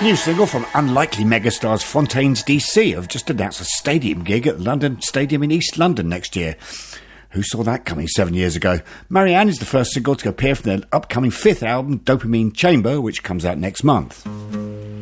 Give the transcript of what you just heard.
New single from unlikely megastars Fontaines DC have just announced a stadium gig at the London Stadium in East London next year. Who saw that coming 7 years ago? Marianne is the first single to appear from their upcoming 5th album, Dopamine Chamber, which comes out next month.